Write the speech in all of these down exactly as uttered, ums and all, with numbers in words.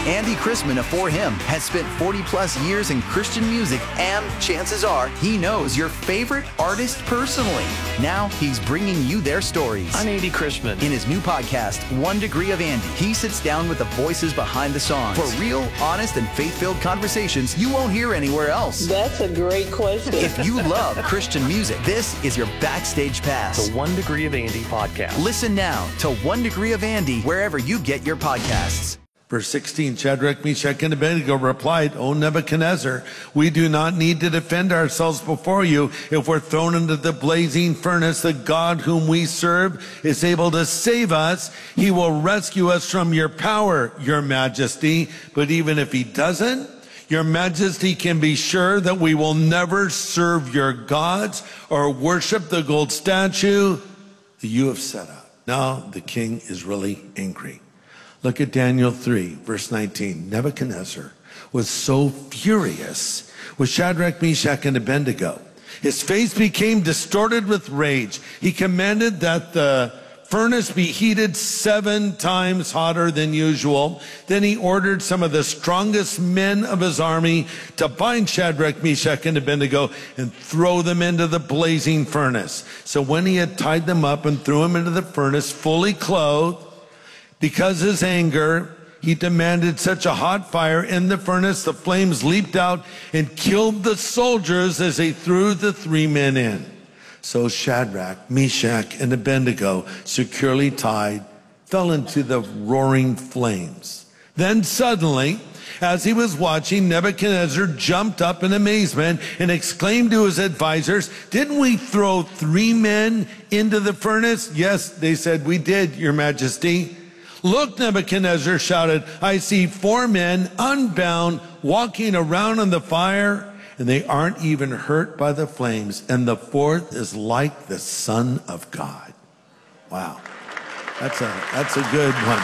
Andy Chrisman of For Him has spent forty plus years in Christian music, and chances are he knows your favorite artist personally. Now he's bringing you their stories. I'm Andy Chrisman. In his new podcast, One Degree of Andy, he sits down with the voices behind the songs for real, honest, and faith-filled conversations you won't hear anywhere else. That's a great question. If you love Christian music, this is your backstage pass. The One Degree of Andy podcast. Listen now to One Degree of Andy wherever you get your podcasts. Verse sixteen, Shadrach, Meshach, and Abednego replied, O Nebuchadnezzar, we do not need to defend ourselves before you. If we're thrown into the blazing furnace, the God whom we serve is able to save us. He will rescue us from your power, your majesty. But even if he doesn't, your majesty can be sure that we will never serve your gods or worship the gold statue that you have set up. Now the king is really angry. Look at Daniel three, verse nineteen. Nebuchadnezzar was so furious with Shadrach, Meshach, and Abednego. His face became distorted with rage. He commanded that the furnace be heated seven times hotter than usual. Then he ordered some of the strongest men of his army to bind Shadrach, Meshach, and Abednego and throw them into the blazing furnace. So when he had tied them up and threw them into the furnace, fully clothed, because of his anger, he demanded such a hot fire in the furnace, the flames leaped out and killed the soldiers as they threw the three men in. So Shadrach, Meshach, and Abednego, securely tied, fell into the roaring flames. Then suddenly, as he was watching, Nebuchadnezzar jumped up in amazement and exclaimed to his advisors, didn't we throw three men into the furnace? Yes, they said, we did, your majesty. Look, Nebuchadnezzar shouted, I see four men unbound walking around in the fire, and they aren't even hurt by the flames. And the fourth is like the Son of God. Wow. That's a, that's a good one.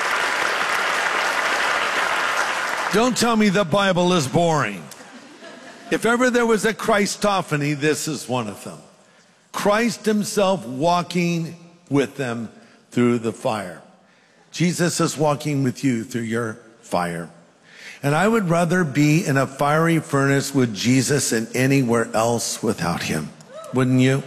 Don't tell me the Bible is boring. If ever there was a Christophany, this is one of them. Christ himself walking with them through the fire. Jesus is walking with you through your fire. And I would rather be in a fiery furnace with Jesus than anywhere else without him. Wouldn't you?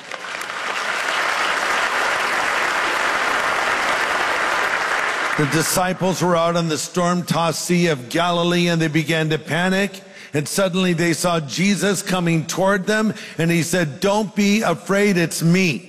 The disciples were out on the storm-tossed Sea of Galilee and they began to panic. And suddenly they saw Jesus coming toward them and he said, don't be afraid, it's me.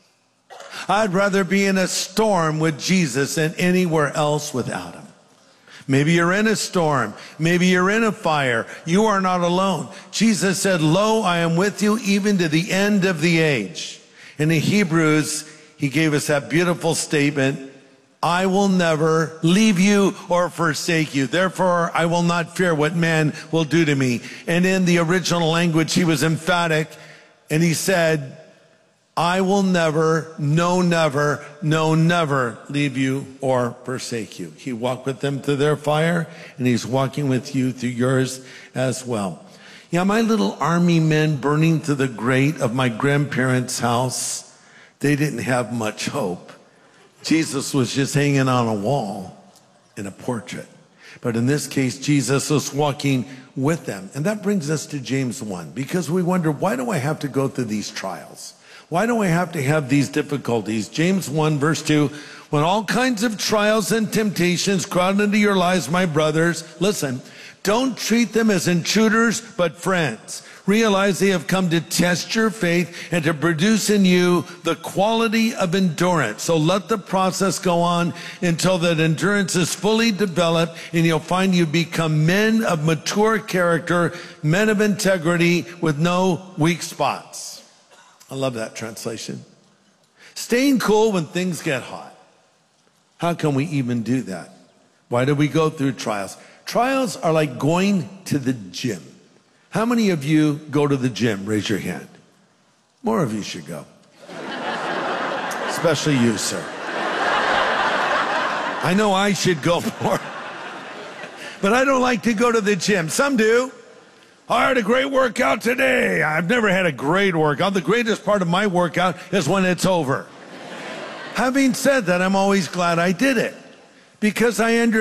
I'd rather be in a storm with Jesus than anywhere else without him. Maybe you're in a storm. Maybe you're in a fire. You are not alone. Jesus said, lo, I am with you even to the end of the age. And in Hebrews, he gave us that beautiful statement, I will never leave you or forsake you. Therefore, I will not fear what man will do to me. And in the original language, he was emphatic and he said, I will never, no never, no never leave you or forsake you. He walked with them through their fire, and he's walking with you through yours as well. Yeah, my little army men burning to the grate of my grandparents' house, they didn't have much hope. Jesus was just hanging on a wall in a portrait. But in this case, Jesus was walking with them. And that brings us to James one, because we wonder, why do I have to go through these trials? Why do I have to have these difficulties? James one, verse two, when all kinds of trials and temptations crowd into your lives, my brothers, listen, don't treat them as intruders, but friends. Realize they have come to test your faith and to produce in you the quality of endurance. So let the process go on until that endurance is fully developed and you'll find you become men of mature character, men of integrity with no weak spots. I love that translation. Staying cool when things get hot. How can we even do that? Why do we go through trials? Trials are like going to the gym. How many of you go to the gym? Raise your hand. More of you should go. Especially you, sir. I know I should go more. But I don't like to go to the gym. Some do. I had a great workout today. I've never had a great workout. The greatest part of my workout is when it's over. Having said that, I'm always glad I did it because I understand